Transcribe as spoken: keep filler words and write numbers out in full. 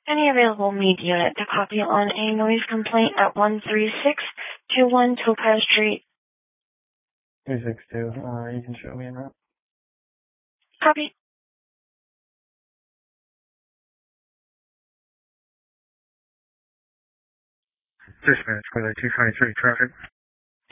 Any available meat unit to copy on a noise complaint at one three six two one Topaz Street. three six two, uh, you can show me in that. Copy. Dispatch, weather two five three traffic.